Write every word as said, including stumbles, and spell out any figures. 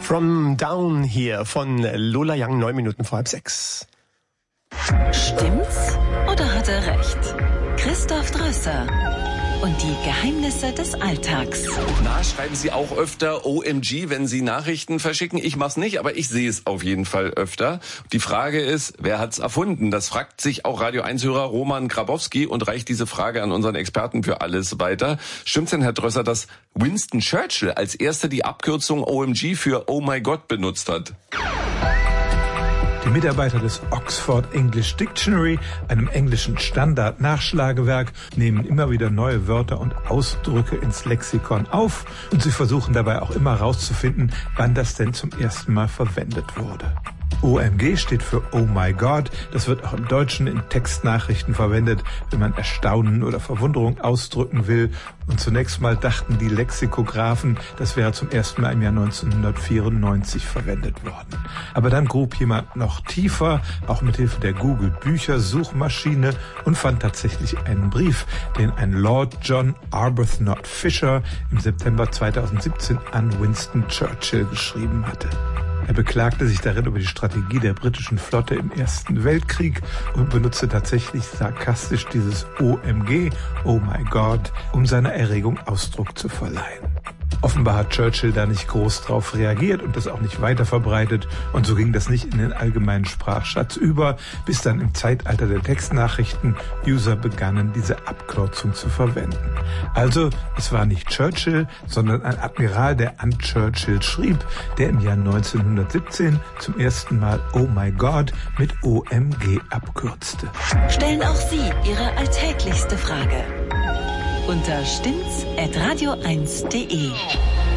From Down Here von Lola Young, neun Minuten vor halb sechs. Stimmt's oder hat er recht? Christoph Drösser und die Geheimnisse des Alltags. Na, schreiben Sie auch öfter O M G, wenn Sie Nachrichten verschicken? Ich mach's nicht, aber ich sehe es auf jeden Fall öfter. Die Frage ist, wer hat's erfunden? Das fragt sich auch Radio eins-Hörer Roman Grabowski und reicht diese Frage an unseren Experten für alles weiter. Stimmt's denn, Herr Drösser, dass Winston Churchill als erster die Abkürzung O M G für Oh My God benutzt hat? Die Mitarbeiter des Oxford English Dictionary, einem englischen Standard-Nachschlagewerk, nehmen immer wieder neue Wörter und Ausdrücke ins Lexikon auf und sie versuchen dabei auch immer herauszufinden, wann das denn zum ersten Mal verwendet wurde. O M G steht für Oh My God. Das wird auch im Deutschen in Textnachrichten verwendet, wenn man Erstaunen oder Verwunderung ausdrücken will. Und zunächst mal dachten die Lexikographen, das wäre zum ersten Mal im Jahr neunzehnhundertvierundneunzig verwendet worden. Aber dann grub jemand noch tiefer, auch mit Hilfe der Google-Bücher-Suchmaschine, und fand tatsächlich einen Brief, den ein Lord John Arbuthnot Fisher im September zweitausendsiebzehn an Winston Churchill geschrieben hatte. Er beklagte sich darin über die Strategie der britischen Flotte im Ersten Weltkrieg und benutzte tatsächlich sarkastisch dieses O M G, Oh My God, um seiner Erregung Ausdruck zu verleihen. Offenbar hat Churchill da nicht groß drauf reagiert und das auch nicht weiter verbreitet, und so ging das nicht in den allgemeinen Sprachschatz über, bis dann im Zeitalter der Textnachrichten User begannen, diese Abkürzung zu verwenden. Also, es war nicht Churchill, sondern ein Admiral, der an Churchill schrieb, der im Jahr neunzehnhundertsiebzehn zum ersten Mal Oh My God mit O M G abkürzte. Stellen auch Sie Ihre alltäglichste Frage unter stimmt's at radio eins punkt de.